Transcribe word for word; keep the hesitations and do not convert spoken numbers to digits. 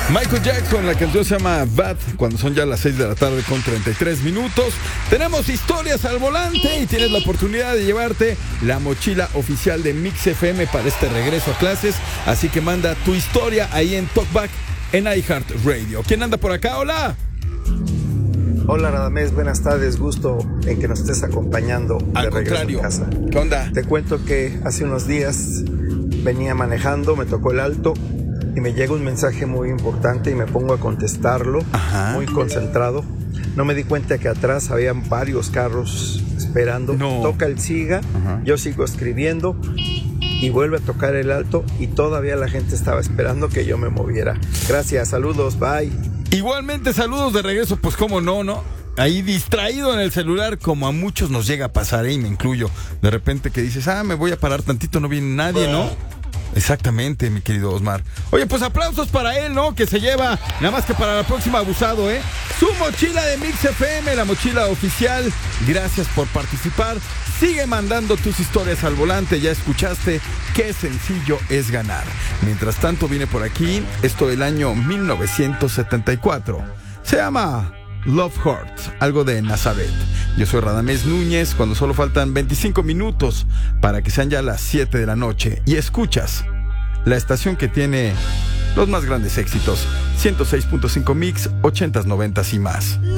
Michael Jackson, la canción se llama Bad, cuando son ya las seis de la tarde con treinta y tres minutos. Tenemos historias al volante y tienes la oportunidad de llevarte la mochila oficial de Mix F M para este regreso a clases. Así que manda tu historia ahí en Talkback en iHeartRadio. ¿Quién anda por acá? ¡Hola! Hola Radamés, buenas tardes, gusto en que nos estés acompañando de Al regreso contrario. a casa. ¿Qué onda? Te cuento que hace unos días venía manejando, me tocó el alto y me llega un mensaje muy importante y me pongo a contestarlo, Ajá. muy concentrado. No me di cuenta que atrás habían varios carros esperando. No. Toca el siga, Ajá. yo sigo escribiendo y vuelve a tocar el alto y todavía la gente estaba esperando que yo me moviera. Gracias, saludos, bye. Igualmente, saludos de regreso, pues cómo no, ¿no? Ahí distraído en el celular, como a muchos nos llega a pasar, ¿eh? Y me incluyo. De repente que dices, ah, me voy a parar tantito, no viene nadie, ¿no? Exactamente, mi querido Osmar. Oye, pues aplausos para él, ¿no? Que se lleva, nada más que para la próxima abusado, ¿eh? Su mochila de Mix F M, la mochila oficial. Gracias por participar. Sigue mandando tus historias al volante. Ya escuchaste qué sencillo es ganar. Mientras tanto, viene por aquí esto del año mil novecientos setenta y cuatro. Se llama Love Heart, algo de Nazaret. Yo soy Radamés Núñez, cuando solo faltan veinticinco minutos para que sean ya las siete de la noche. Y escuchas la estación que tiene los más grandes éxitos. ciento seis punto cinco Mix, ochentas, noventas y más.